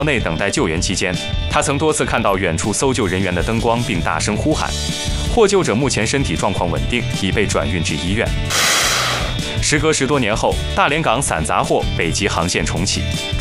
内等待救援期间，他曾多次看到远处搜救人员的灯光，并大声呼喊。获救者目前身体状况稳定，已被转运至医院。时隔10多年后，大连港散杂货北极航线重启。